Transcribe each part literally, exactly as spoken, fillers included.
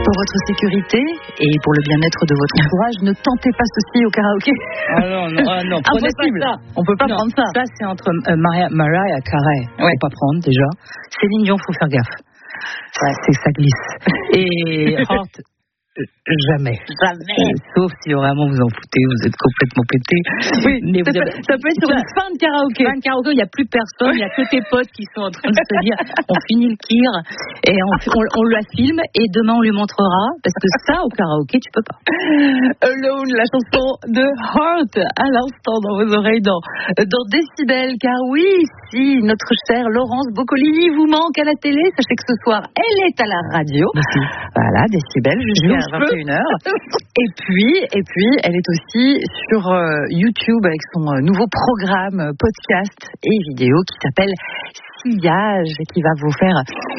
Pour votre sécurité et pour le bien-être de votre entourage, ne tentez pas ceci au karaoké. Ah non, non, ah non prenez Impossible. pas ça. On peut pas non, prendre ça. Ça, c'est entre euh, Mariah, Mariah Carey. Ouais. Faut pas prendre déjà. Céline Dion, faut faire gaffe. Ouais. C'est ça glisse. Et Heart. Jamais. Jamais. Sauf si vraiment vous en foutez, vous êtes complètement pété. Oui, mais ça, vous peut, avez... ça peut être sur une fin de karaoké. Fin de karaoké, il n'y a plus personne, il n'y a que tes potes qui sont en train de se dire on finit le kir et on, on, on la filme et demain on lui montrera parce que ça au karaoké tu peux pas. Alone, la chanson de Heart à l'instant dans vos oreilles dans, dans Décibel. Car oui, si notre chère Laurence Boccolini vous manque à la télé, sachez que ce soir elle est à la radio. Merci. Voilà, Décibel jusqu'à vingt et une heures. Et puis, et puis, elle est aussi sur euh, YouTube avec son euh, nouveau programme euh, podcast et vidéo qui s'appelle Sillage et qui va vous faire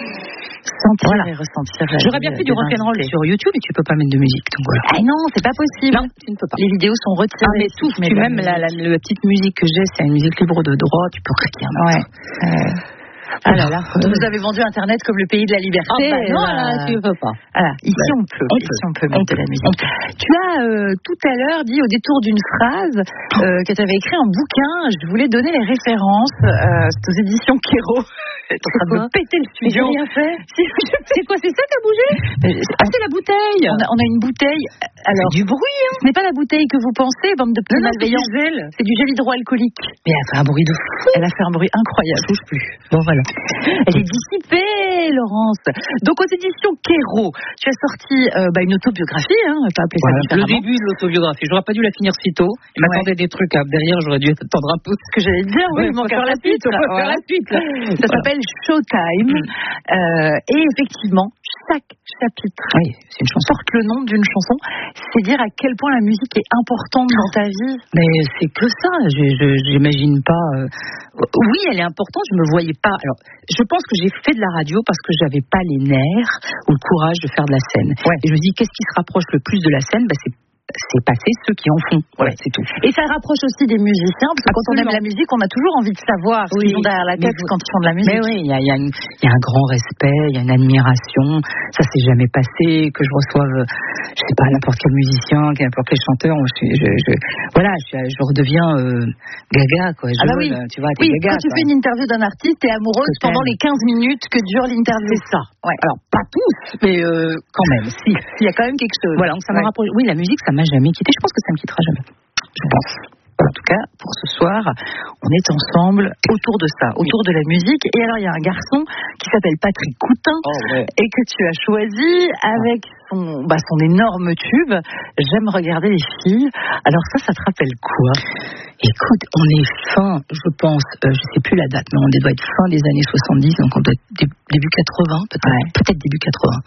sentir voilà. et ressentir. J'aurais bien fait du rock'n'roll sur YouTube et tu peux pas mettre de musique. Donc voilà. Ah non, c'est pas possible. Non, tu ne peux pas. Les vidéos sont retirées. Ah, mais tout, tu même la, la, la petite musique que j'ai, c'est une musique libre de droit. Tu peux rien. Ouais. Euh... Ah là là, vous avez vendu Internet comme le pays de la liberté. Ah bah non, là, tu ne peux pas. Voilà, ici bah, on peut. On ici peut. on peut mettre de la musique. Tu as euh, tout à l'heure dit au détour d'une phrase euh, que tu avais écrit un bouquin. Je voulais donner les références. Euh, c'est aux éditions Kéro. Tu es en train de me péter le studio. J'ai rien fait. C'est quoi, c'est ça qui a bougé? Ah, c'est la bouteille. On a, on a une bouteille. Alors, c'est du bruit. Hein. Ce n'est pas la bouteille que vous pensez, bande de petits malveillants. C'est du gel hydroalcoolique. Mais elle a fait un bruit de fou. Elle a fait un bruit incroyable. Je touche plus. Bon voilà. Elle est dissipée, Laurence. Donc aux éditions Kéro, tu as sorti euh, bah, une autobiographie, hein, on peut appeler ça voilà, différemment. Le début de l'autobiographie. J'aurais pas dû la finir si tôt. Il m'attendait ouais. des trucs à derrière, j'aurais dû attendre un peu. Ce que j'allais dire, oui, ouais, on peut faire la suite. On peut faire la suite. Là. Ça voilà. s'appelle Showtime. Mmh. Euh, et effectivement, chaque chapitre oui, c'est une chanson. porte le nom d'une chanson. C'est dire à quel point la musique est importante dans ta vie. Mais c'est que ça. Je, je, j'imagine pas. Euh... Oui, elle est importante. Je me voyais pas. Alors, je pense que j'ai fait de la radio parce que j'avais pas les nerfs ou le courage de faire de la scène. Ouais. Et je me dis, qu'est-ce qui se rapproche le plus de la scène? Bah, c'est c'est passer ceux qui en font. Voilà, c'est tout. Et ça rapproche aussi des musiciens, parce que Absolument. Quand on aime la musique, on a toujours envie de savoir ce oui. qu'ils ont derrière la tête vous... quand ils font de la musique. Mais oui, il y a, y, a y a un grand respect, il y a une admiration. Ça s'est jamais passé que je reçoive, je sais pas, n'importe quel musicien, n'importe quel chanteur. Je, je, je, voilà, je, je redeviens euh, gaga, quoi. Je ah bah veux, oui, tu vois, oui gaga, quand tu quoi. fais une interview d'un artiste, t'es amoureuse que pendant les quinze minutes que dure l'interview. C'est ça. Ouais. Alors, pas tous, mais euh, quand même, si. Il y a quand même quelque chose. Voilà, donc ça ouais. m'a rapproché. Oui, la musique, ça m'a jamais quitté. Je pense que ça me quittera jamais. Je pense. En tout cas, pour ce soir, on est ensemble autour de ça, autour de la musique. Et alors, il y a un garçon qui s'appelle Patrick Coutin oh, ouais. et que tu as choisi avec son, bah, son énorme tube « J'aime regarder les filles ». Alors ça, ça te rappelle quoi? Écoute, on est fin, je pense, euh, je sais plus la date, mais on doit être fin des années soixante-dix, donc on doit être début quatre-vingts, peut-être, ouais. peut-être début quatre-vingts.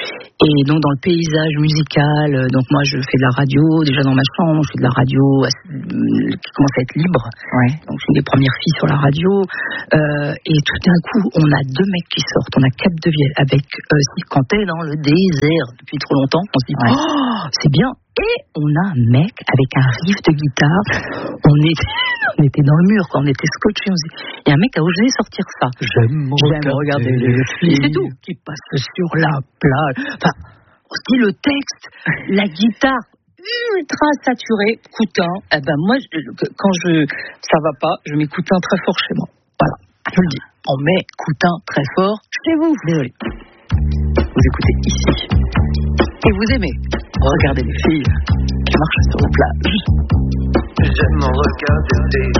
Et donc dans le paysage musical, euh, donc moi je fais de la radio, déjà dans ma chambre, je fais de la radio euh, qui commence à être libre. Ouais. Donc je suis une des premières filles sur la radio. Euh, et tout d'un coup, on a deux mecs qui sortent, on a Cap de Vielle avec euh, Steve Cantet dans le désert depuis trop longtemps. On se dit, ouais. oh, c'est bien. Et on a un mec avec un riff de guitare. On était, on était dans le mur, quoi. On était scotchés. Il y a un mec qui a osé sortir ça. J'aime, J'aime regarder, regarder les filles. C'est tout. Qui passent sur la plage. Enfin, on se dit le texte, la guitare ultra saturée, Coutin. Eh ben moi, quand je ça va pas, je mets Coutin très fort chez moi. Voilà, je le dis. On met Coutin très fort chez vous. Désolé. Vous écoutez ici. Et vous aimez regarder les filles qui marchent sur la plage. J'aime regarder des